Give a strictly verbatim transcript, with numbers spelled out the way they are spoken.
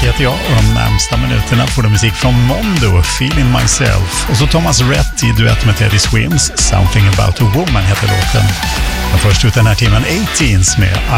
heter jag och de närmsta minuterna får du musik från Mondo, Feeling Myself. Och så Thomas Rhett i duett med Teddy Swims, Something About a Woman heter låten. Men först ut den här timmen, arton med